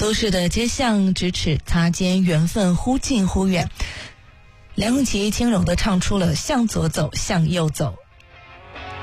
都市的街巷咫尺擦肩，缘分忽近忽远。梁咏琪轻柔地唱出了向左走，向右走。